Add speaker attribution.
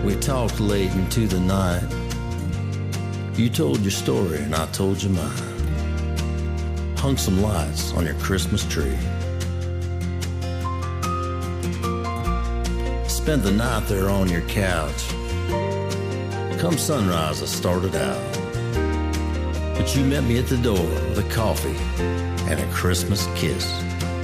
Speaker 1: We talked late into the night. You told your story and I told you mine. Hung some lights on your Christmas tree. Spent the night there on your couch. Come sunrise I started out, but you met me at the door with a coffee and a Christmas kiss.